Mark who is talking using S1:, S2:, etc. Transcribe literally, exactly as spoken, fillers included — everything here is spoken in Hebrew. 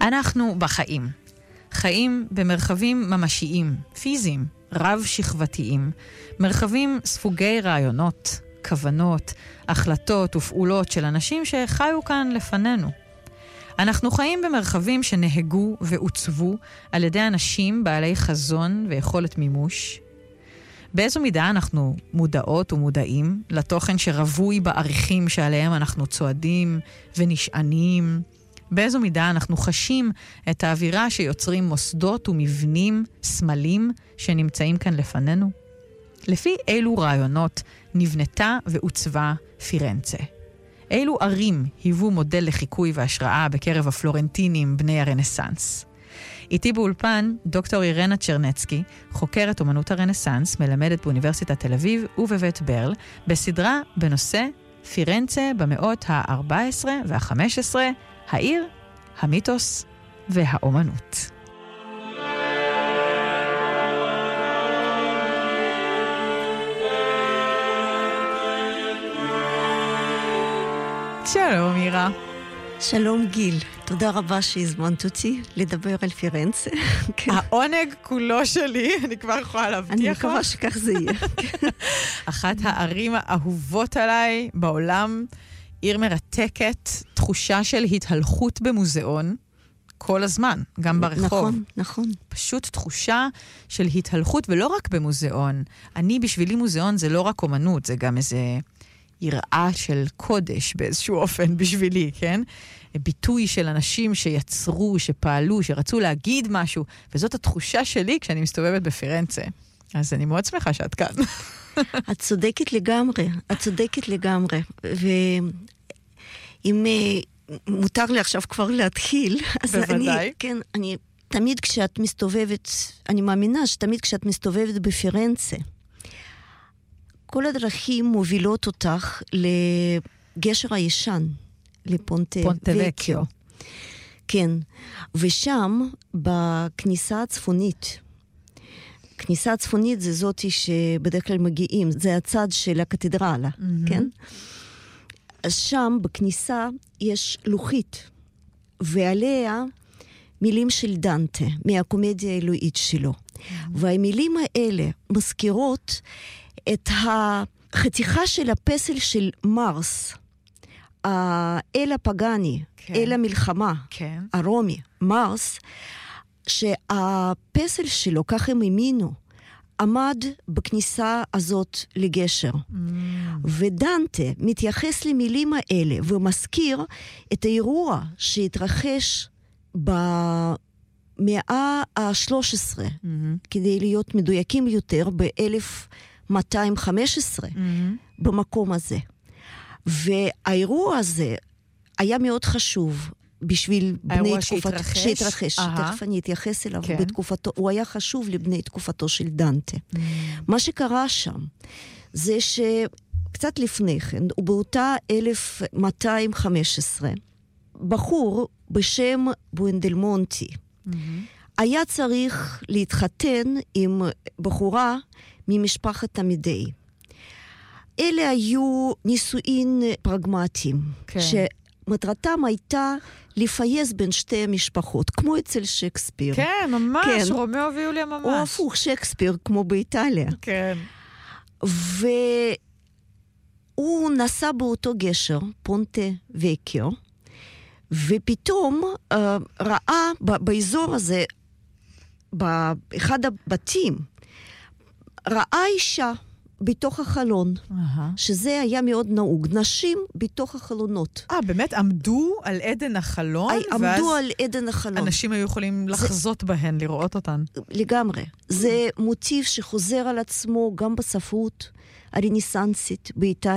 S1: אנחנו בחיים. חיים במרחבים ממשיים, פיזיים, רב-שכבתיים, מרחבים ספוגי רעיונות, כוונות, החלטות ופעולות של אנשים שחיו כאן לפנינו. אנחנו חיים במרחבים שנהגו ועוצבו על ידי אנשים בעלי חזון ויכולת מימוש. באיזו מידה אנחנו מודעות ומודעים לתוכן שרווי בערכים שעליהם אנחנו צועדים ונשענים? באיזו מידה אנחנו חשים את האווירה שיוצרים מוסדות ומבנים, סמלים שנמצאים כאן לפנינו? לפי אילו רעיונות נבנתה ועוצבה פירנצה? אילו ערים היוו מודל לחיקוי והשראה בקרב הפלורנטינים בני הרנסנס? איתי באולפן דוקטור אירנה צ'רנצקי, חוקרת אומנות הרנסנס, מלמדת באוניברסיטת תל אביב ובבית ברל, בסדרה בנושא פירנצה במאות ה-ארבע עשרה וה-חמש עשרה, העיר, המיתוס והאומנות. שלום אירה.
S2: שלום גיל, תודה רבה שהזמנת אותי לדבר על פירנצה.
S1: העונג כולו שלי, אני כבר יכולה להבטיח.
S2: אני מקווה שכך זה יהיה.
S1: אחת הערים האהובות עליי בעולם, עיר מרתקת, תחושה של התהלכות במוזיאון, כל הזמן, גם ברחוב.
S2: נכון, נכון.
S1: פשוט תחושה של התהלכות, ולא רק במוזיאון. אני, בשבילי מוזיאון זה לא רק אומנות, זה גם איזה יראה של קודש באיזשהו אופן בשבילי, כן? ביטוי של אנשים שיצרו, שפעלו, שרצו להגיד משהו, וזאת התחושה שלי כשאני מסתובבת בפירנצה. אז אני מאוד שמחה שאת כאן.
S2: את צודקת לגמרי, את צודקת לגמרי. ואם מותר לי עכשיו כבר להתחיל, אז אני, כן, אני, תמיד כשאת מסתובבת, אני מאמינה שתמיד כשאת מסתובבת בפירנצה, כל הדרכים מובילות אותך לגשר הישן, לפונטה וקיו. כן, ושם בכניסה הצפונית, כניסה הצפונית זה זאת שבדרך כלל מגיעים, זה הצד של הקתדרלה, mm-hmm. כן? אז שם בכניסה יש לוחית, ועליה מילים של דנטה, מהקומדיה האלוהית שלו. Mm-hmm. והמילים האלה מזכירות את החתיכה של הפסל של מרס, האל הפגני, כן. אל המלחמה, כן. הרומי, מרס, שהפסל שלו, כך הם האמינו, עמד בכניסה הזאת לגשר. Mm. ודנטה מתייחס למילים האלה ומזכיר את האירוע שהתרחש במאה ה-שלוש עשרה, mm-hmm. כדי להיות מדויקים יותר, ב-אלף מאתיים וחמש עשרה, mm-hmm. במקום הזה. והאירוע הזה היה מאוד חשוב בשביל בני תקופתו, שהתרחש, תכף אני אתייחס אליו, כן. בתקופתו, הוא היה חשוב לבני תקופתו של דנטה. Mm. מה שקרה שם, זה שקצת לפני כן, ובאותה אלף מאתיים וחמש עשרה, בחור בשם בואנדלמונטי, mm-hmm. היה צריך להתחתן עם בחורה ממשפחת עמידי. אלה היו נישואין פרגמטיים, כן. שמטרתם הייתה לפייס בין שתי המשפחות, כמו אצל שייקספיר.
S1: כן, ממש, כן. רומאו ויוליה ממש.
S2: או הפוך, שייקספיר, כמו באיטליה.
S1: כן.
S2: והוא נסע באותו גשר, פונטה וקיו, ופתאום uh, ראה ב- באזור הזה, באחד הבתים, ראה אישה בתוך החלון, uh-huh. שזה היה מאוד נהוג, נשים בתוך החלונות.
S1: אה, באמת? עמדו על עדן החלון?
S2: I, עמדו על עדן החלון.
S1: אנשים היו יכולים לחזות זה, בהן, לראות אותן.
S2: לגמרי. זה מוטיב שחוזר על עצמו גם בספרות הרנסנסית באיטליה.